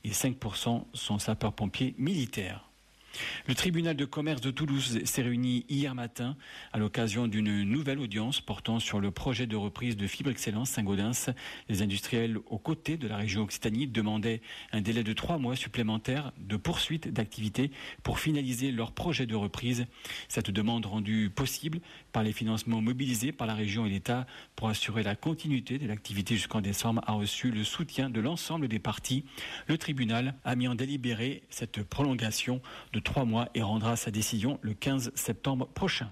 et 5% sont sapeurs-pompiers militaires. Le tribunal de commerce de Toulouse s'est réuni hier matin à l'occasion d'une nouvelle audience portant sur le projet de reprise de Fibre Excellence Saint-Gaudens. Les industriels aux côtés de la région Occitanie demandaient un délai de 3 mois supplémentaires de poursuite d'activité pour finaliser leur projet de reprise. Cette demande rendue possible par les financements mobilisés par la région et l'État pour assurer la continuité de l'activité jusqu'en décembre a reçu le soutien de l'ensemble des parties. Le tribunal a mis en délibéré cette prolongation de 3 mois et rendra sa décision le 15 septembre prochain.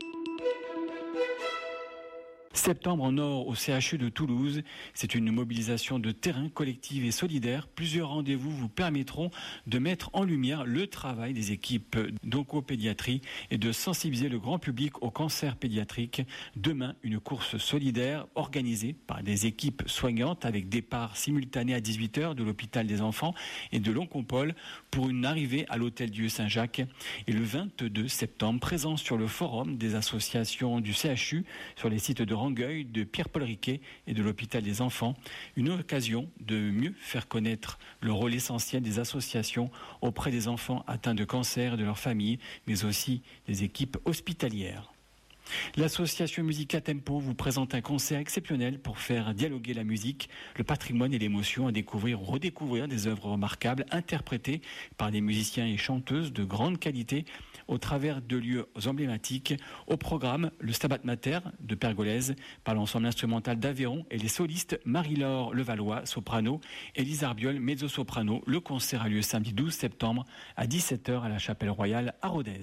Septembre en or au CHU de Toulouse, c'est une mobilisation de terrain collective et solidaire. Plusieurs rendez-vous vous permettront de mettre en lumière le travail des équipes d'oncopédiatrie et de sensibiliser le grand public au cancer pédiatrique. Demain, une course solidaire organisée par des équipes soignantes avec départ simultané à 18h de l'hôpital des enfants et de l'Oncopole pour une arrivée à l'Hôtel-Dieu Saint-Jacques. Et le 22 septembre, présent sur le forum des associations du CHU, sur les sites de Rangueil, de Pierre-Paul Riquet et de l'hôpital des enfants, une occasion de mieux faire connaître le rôle essentiel des associations auprès des enfants atteints de cancer et de leurs familles, mais aussi des équipes hospitalières. L'association Musica Tempo vous présente un concert exceptionnel pour faire dialoguer la musique, le patrimoine et l'émotion, à découvrir ou redécouvrir des œuvres remarquables interprétées par des musiciens et chanteuses de grande qualité au travers de lieux emblématiques. Au programme, le Stabat Mater de Pergolèse par l'ensemble instrumental d'Aveyron et les solistes Marie-Laure Levallois, soprano, et Lise Arbiol, mezzo-soprano. Le concert a lieu samedi 12 septembre à 17h à la Chapelle Royale à Rodez.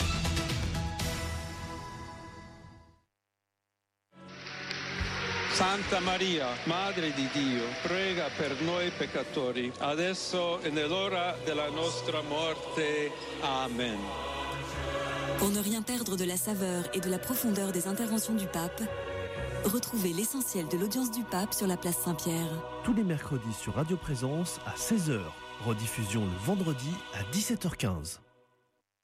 Santa Maria, Madre di Dio, prega per noi peccatori, adesso e nell'ora della nostra morte. Amen. Pour ne rien perdre de la saveur et de la profondeur des interventions du pape, retrouvez l'essentiel de l'audience du pape sur la place Saint-Pierre. Tous les mercredis sur Radio Présence à 16h. Rediffusion le vendredi à 17h15.